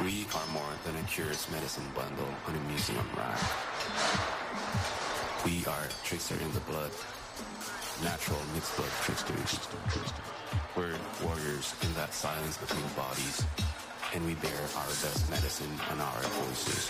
We are more than a curious medicine bundle on a museum rack. We are trickster in the blood, natural mixed blood tricksters. We're warriors in that silence between bodies, and we bear our best medicine on our voices.